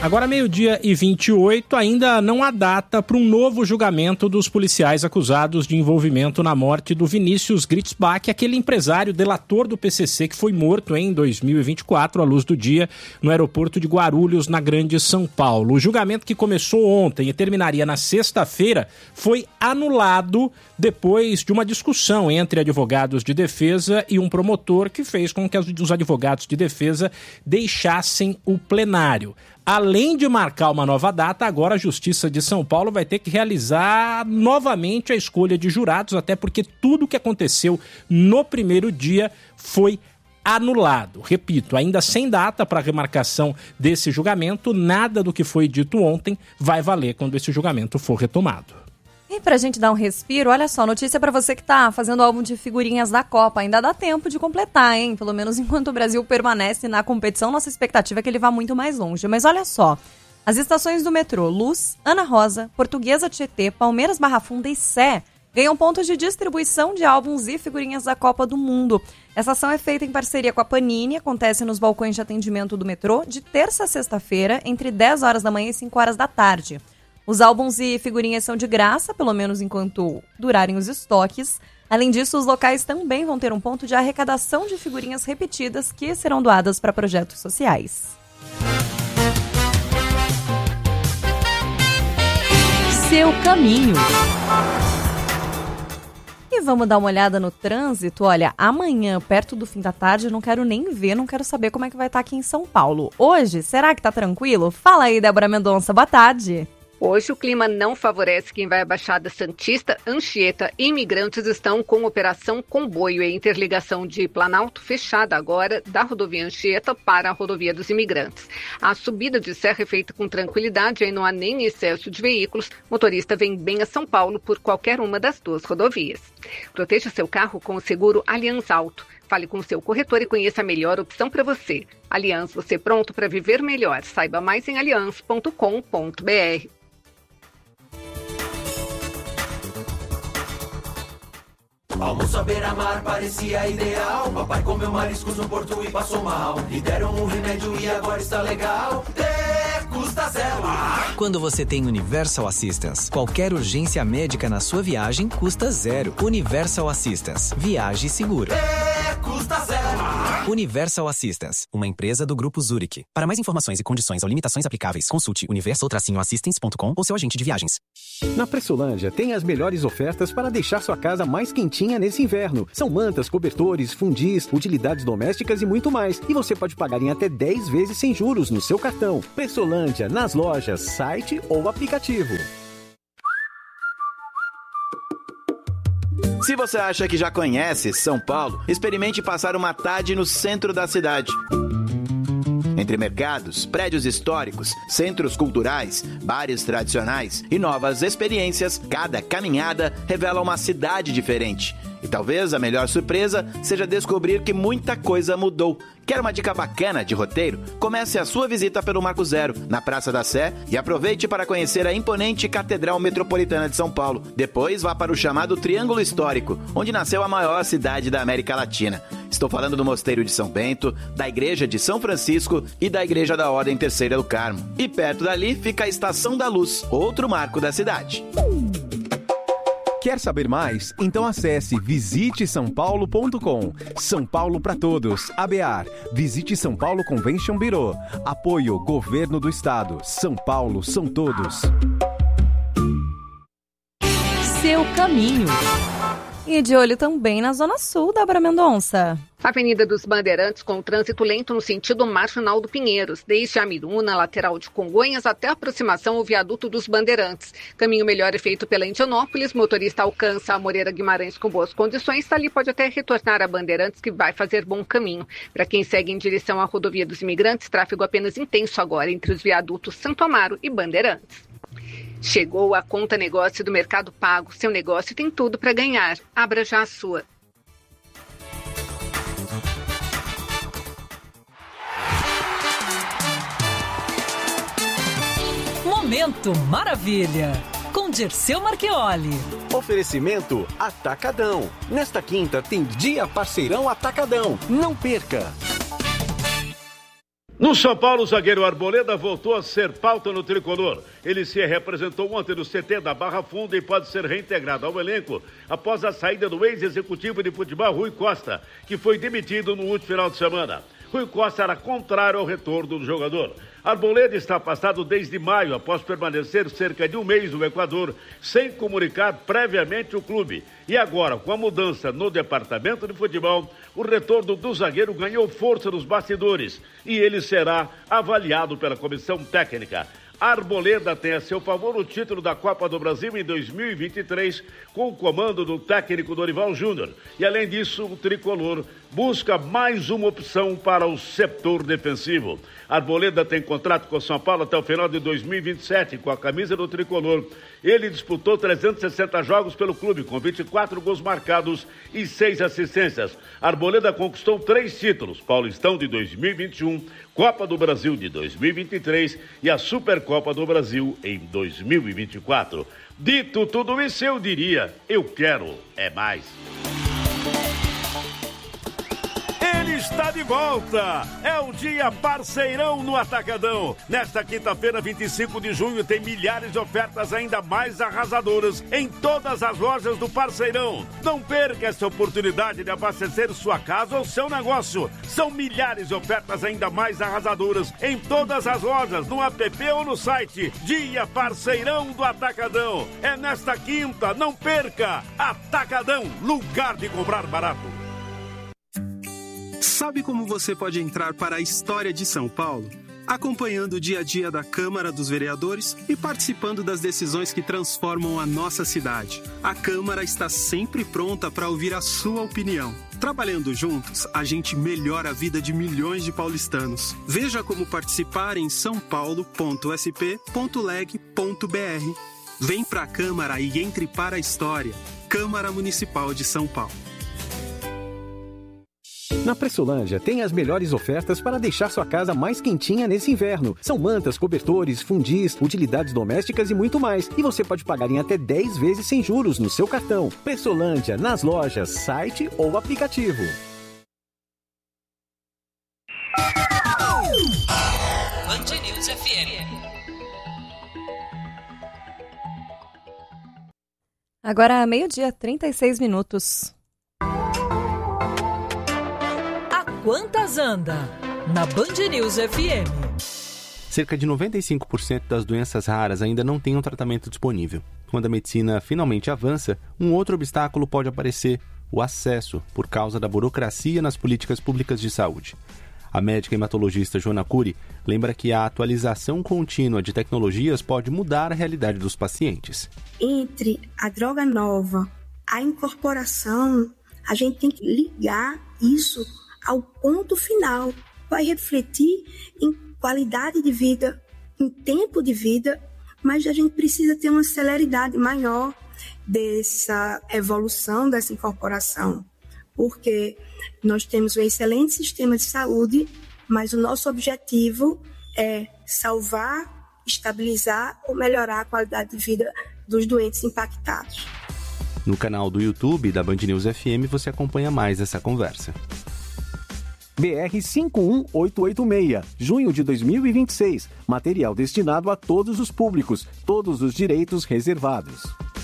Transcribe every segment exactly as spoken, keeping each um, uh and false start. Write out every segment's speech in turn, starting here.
Agora, meio-dia e vinte e oito, ainda não há data para um novo julgamento dos policiais acusados de envolvimento na morte do Vinícius Gritzbach, aquele empresário delator do P C C que foi morto em dois mil e vinte e quatro, à luz do dia, no aeroporto de Guarulhos, na Grande São Paulo. O julgamento, que começou ontem e terminaria na sexta-feira, foi anulado depois de uma discussão entre advogados de defesa e um promotor que fez com que os advogados de defesa deixassem o plenário. Além de marcar uma nova data, agora a Justiça de São Paulo vai ter que realizar novamente a escolha de jurados, até porque tudo o que aconteceu no primeiro dia foi anulado. Repito, ainda sem data para a remarcação desse julgamento, nada do que foi dito ontem vai valer quando esse julgamento for retomado. E pra gente dar um respiro, olha só, notícia pra você que tá fazendo álbum de figurinhas da Copa. Ainda dá tempo de completar, hein? Pelo menos enquanto o Brasil permanece na competição, nossa expectativa é que ele vá muito mais longe. Mas olha só, as estações do metrô Luz, Ana Rosa, Portuguesa Tietê, Palmeiras Barra Funda e Sé ganham pontos de distribuição de álbuns e figurinhas da Copa do Mundo. Essa ação é feita em parceria com a Panini, acontece nos balcões de atendimento do metrô de terça a sexta-feira, entre dez horas da manhã e cinco horas da tarde. Os álbuns e figurinhas são de graça, pelo menos enquanto durarem os estoques. Além disso, os locais também vão ter um ponto de arrecadação de figurinhas repetidas que serão doadas para projetos sociais. Seu caminho. E vamos dar uma olhada no trânsito. Olha, amanhã, perto do fim da tarde, eu não quero nem ver, não quero saber como é que vai estar aqui em São Paulo. Hoje, será que tá tranquilo? Fala aí, Débora Mendonça, boa tarde. Hoje o clima não favorece quem vai à Baixada Santista, Anchieta e Imigrantes estão com operação comboio e interligação de Planalto fechada agora da rodovia Anchieta para a rodovia dos Imigrantes. A subida de serra é feita com tranquilidade e não há nem excesso de veículos. O motorista vem bem a São Paulo por qualquer uma das duas rodovias. Proteja seu carro com o seguro Aliança Auto. Fale com o seu corretor e conheça a melhor opção para você. Aliança, você pronto para viver melhor. Saiba mais em aliança ponto com ponto b r. Almoço à beira-mar parecia ideal. Papai comeu mariscos no porto e passou mal. Lhe deram um remédio e agora está legal. É, custa zero. Quando você tem Universal Assistance, qualquer urgência médica na sua viagem custa zero. Universal Assistance. Viaje seguro. É, custa zero. Universal Assistance, uma empresa do Grupo Zurich. Para mais informações e condições ou limitações aplicáveis, consulte universal assistance ponto com ou seu agente de viagens. Na Pressolândia tem as melhores ofertas para deixar sua casa mais quentinha nesse inverno. São mantas, cobertores, fundis, utilidades domésticas e muito mais. E você pode pagar em até dez vezes sem juros no seu cartão. Pressolândia, nas lojas, site ou aplicativo. Se você acha que já conhece São Paulo, experimente passar uma tarde no centro da cidade. Entre mercados, prédios históricos, centros culturais, bares tradicionais e novas experiências, cada caminhada revela uma cidade diferente. E talvez a melhor surpresa seja descobrir que muita coisa mudou. Quer uma dica bacana de roteiro? Comece a sua visita pelo Marco Zero, na Praça da Sé, e aproveite para conhecer a imponente Catedral Metropolitana de São Paulo. Depois vá para o chamado Triângulo Histórico, onde nasceu a maior cidade da América Latina. Estou falando do Mosteiro de São Bento, da Igreja de São Francisco e da Igreja da Ordem Terceira do Carmo. E perto dali fica a Estação da Luz, outro marco da cidade. Quer saber mais? Então acesse visite são paulo ponto com. São Paulo para todos. A B A R. Visite São Paulo Convention Bureau. Apoio Governo do Estado. São Paulo são todos. Seu caminho. E de olho também na Zona Sul, Débora Mendonça. Avenida dos Bandeirantes com trânsito lento no sentido Marginal do Pinheiros, desde a Miruna, lateral de Congonhas, até a aproximação ao viaduto dos Bandeirantes. Caminho melhor é feito pela Indianópolis, motorista alcança a Moreira Guimarães com boas condições, ali pode até retornar a Bandeirantes, que vai fazer bom caminho. Para quem segue em direção à rodovia dos Imigrantes, tráfego apenas intenso agora entre os viadutos Santo Amaro e Bandeirantes. Chegou a conta negócio do Mercado Pago. Seu negócio tem tudo para ganhar. Abra já a sua. Momento Maravilha, com Dirceu Marchioli. Oferecimento Atacadão. Nesta quinta tem Dia Parceirão Atacadão. Não perca! No São Paulo, o zagueiro Arboleda voltou a ser pauta no tricolor. Ele se representou ontem no C T da Barra Funda e pode ser reintegrado ao elenco após a saída do ex-executivo de futebol Rui Costa, que foi demitido no último final de semana. Rui Costa era contrário ao retorno do jogador. Arboleda está afastado desde maio, após permanecer cerca de um mês no Equador, sem comunicar previamente o clube. E agora, com a mudança no departamento de futebol, o retorno do zagueiro ganhou força nos bastidores e ele será avaliado pela comissão técnica. Arboleda tem a seu favor o título da Copa do Brasil em dois mil e vinte e três, com o comando do técnico Dorival Júnior. E além disso, o tricolor busca mais uma opção para o setor defensivo. Arboleda tem contrato com o São Paulo até o final de dois mil e vinte e sete, com a camisa do tricolor. Ele disputou trezentos e sessenta jogos pelo clube, com vinte e quatro gols marcados e seis assistências. Arboleda conquistou três títulos: Paulistão de dois mil e vinte e um, Copa do Brasil de dois mil e vinte e três e a Supercopa do Brasil em dois mil e vinte e quatro. Dito tudo isso, eu diria, eu quero é mais. Ele está de volta! É o dia Parceirão no Atacadão. Nesta quinta-feira, vinte e cinco de junho, tem milhares de ofertas ainda mais arrasadoras em todas as lojas do Parceirão. Não perca essa oportunidade de abastecer sua casa ou seu negócio. São milhares de ofertas ainda mais arrasadoras em todas as lojas, no app ou no site. Dia Parceirão do Atacadão. É nesta quinta, não perca! Atacadão, lugar de comprar barato. Sabe como você pode entrar para a história de São Paulo? Acompanhando o dia a dia da Câmara dos Vereadores e participando das decisões que transformam a nossa cidade. A Câmara está sempre pronta para ouvir a sua opinião. Trabalhando juntos, a gente melhora a vida de milhões de paulistanos. Veja como participar em são paulo ponto s p ponto leg ponto b r. Vem para a Câmara e entre para a história. Câmara Municipal de São Paulo. Na Pressolândia tem as melhores ofertas para deixar sua casa mais quentinha nesse inverno. São mantas, cobertores, fundis, utilidades domésticas e muito mais. E você pode pagar em até dez vezes sem juros no seu cartão. Pressolândia, nas lojas, site ou aplicativo. Band News F M. Agora, meio-dia, trinta e seis minutos. Quantas anda? Na Band News F M. Cerca de noventa e cinco por cento das doenças raras ainda não têm um tratamento disponível. Quando a medicina finalmente avança, um outro obstáculo pode aparecer: o acesso, por causa da burocracia nas políticas públicas de saúde. A médica hematologista Joana Cury lembra que a atualização contínua de tecnologias pode mudar a realidade dos pacientes. Entre a droga nova, a incorporação, a gente tem que ligar isso ao ponto final. Vai refletir em qualidade de vida, em tempo de vida, mas a gente precisa ter uma celeridade maior dessa evolução, dessa incorporação, porque nós temos um excelente sistema de saúde, mas o nosso objetivo é salvar, estabilizar ou melhorar a qualidade de vida dos doentes impactados. No canal do YouTube da Band News F M você acompanha mais essa conversa. B R cinco um oito oito seis, junho de dois mil e vinte e seis. Material destinado a todos os públicos, todos os direitos reservados.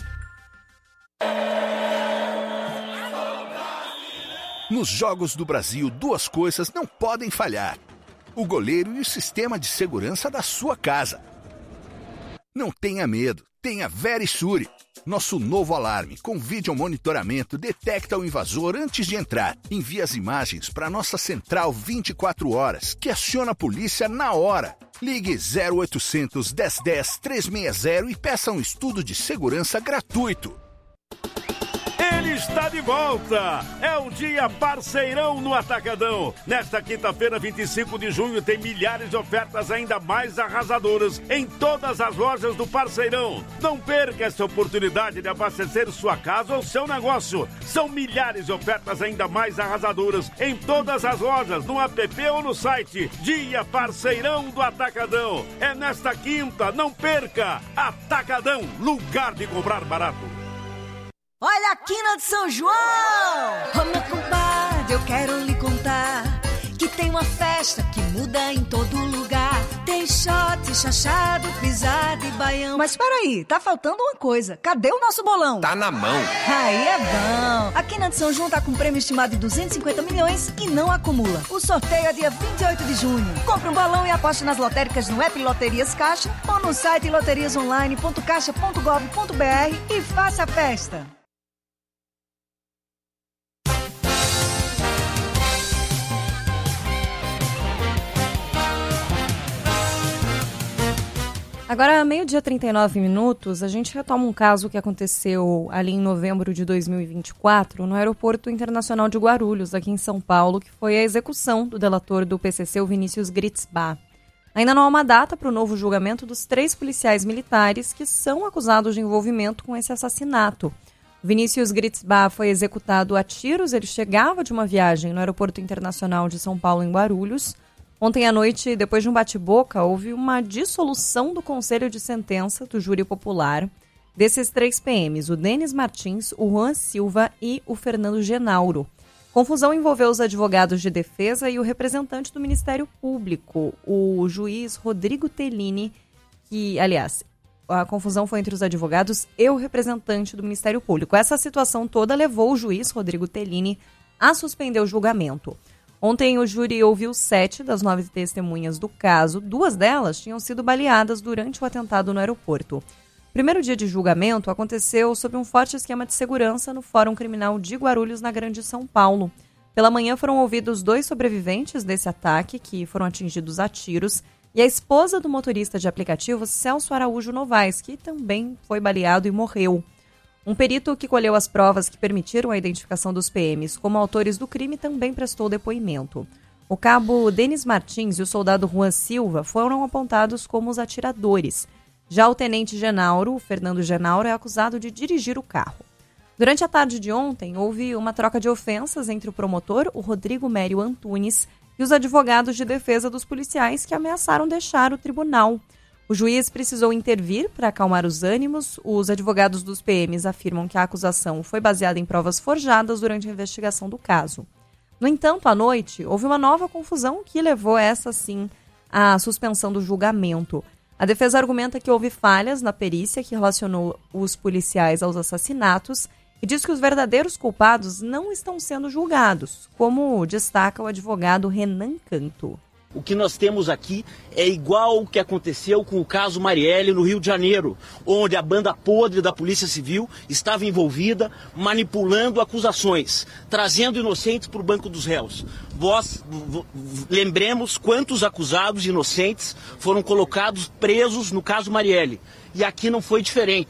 Nos Jogos do Brasil, duas coisas não podem falhar: o goleiro e o sistema de segurança da sua casa. Não tenha medo, tenha Verisure. Nosso novo alarme com vídeo monitoramento detecta o invasor antes de entrar. Envia as imagens para nossa central vinte e quatro horas, que aciona a polícia na hora. Ligue zero oitocentos, dez dez, trezentos e sessenta e peça um estudo de segurança gratuito. Ele está de volta! É o dia Parceirão no Atacadão. Nesta quinta-feira, vinte e cinco de junho, tem milhares de ofertas ainda mais arrasadoras em todas as lojas do Parceirão. Não perca essa oportunidade de abastecer sua casa ou seu negócio. São milhares de ofertas ainda mais arrasadoras em todas as lojas, no app ou no site. Dia Parceirão do Atacadão. É nesta quinta, não perca! Atacadão, lugar de comprar barato. Olha a quina de São João! Ô meu compadre, eu quero lhe contar que tem uma festa que muda em todo lugar. Tem shot, chachado, pisado e baião. Mas peraí, tá faltando uma coisa. Cadê o nosso bolão? Tá na mão. Aí é bom. A Quina de São João tá com um prêmio estimado de duzentos e cinquenta milhões e não acumula. O sorteio é dia vinte e oito de junho. Compre um bolão e aposte nas lotéricas no app Loterias Caixa ou no site loterias online ponto caixa ponto gov ponto br e faça a festa. Agora, meio-dia, trinta e nove minutos, a gente retoma um caso que aconteceu ali em novembro de dois mil e vinte e quatro, no Aeroporto Internacional de Guarulhos, aqui em São Paulo, que foi a execução do delator do P C C, o Vinícius Gritzbach. Ainda não há uma data para o novo julgamento dos três policiais militares que são acusados de envolvimento com esse assassinato. Vinícius Gritzbach foi executado a tiros, ele chegava de uma viagem no Aeroporto Internacional de São Paulo, em Guarulhos. Ontem à noite, depois de um bate-boca, houve uma dissolução do Conselho de Sentença do Júri Popular desses três P Ms, o Denis Martins, o Juan Silva e o Fernando Genauro. Confusão envolveu os advogados de defesa e o representante do Ministério Público, o juiz Rodrigo Tellini, que, aliás, a confusão foi entre os advogados e o representante do Ministério Público. Essa situação toda levou o juiz Rodrigo Tellini a suspender o julgamento. Ontem o júri ouviu sete das nove testemunhas do caso. Duas delas tinham sido baleadas durante o atentado no aeroporto. O primeiro dia de julgamento aconteceu sob um forte esquema de segurança no Fórum Criminal de Guarulhos, na Grande São Paulo. Pela manhã foram ouvidos dois sobreviventes desse ataque, que foram atingidos a tiros, e a esposa do motorista de aplicativo, Celso Araújo Novaes, que também foi baleado e morreu. Um perito que colheu as provas que permitiram a identificação dos P Ms como autores do crime também prestou depoimento. O cabo Denis Martins e o soldado Juan Silva foram apontados como os atiradores. Já o tenente Genauro, o Fernando Genauro, é acusado de dirigir o carro. Durante a tarde de ontem, houve uma troca de ofensas entre o promotor, o Rodrigo Mério Antunes, e os advogados de defesa dos policiais que ameaçaram deixar o tribunal. O juiz precisou intervir para acalmar os ânimos. Os advogados dos P Ms afirmam que a acusação foi baseada em provas forjadas durante a investigação do caso. No entanto, à noite, houve uma nova confusão que levou essa, sim, à suspensão do julgamento. A defesa argumenta que houve falhas na perícia que relacionou os policiais aos assassinatos e diz que os verdadeiros culpados não estão sendo julgados, como destaca o advogado Renan Canto. O que nós temos aqui é igual ao que aconteceu com o caso Marielle no Rio de Janeiro, onde a banda podre da Polícia Civil estava envolvida, manipulando acusações, trazendo inocentes para o banco dos réus. Vós lembremos quantos acusados inocentes foram colocados presos no caso Marielle. E aqui não foi diferente.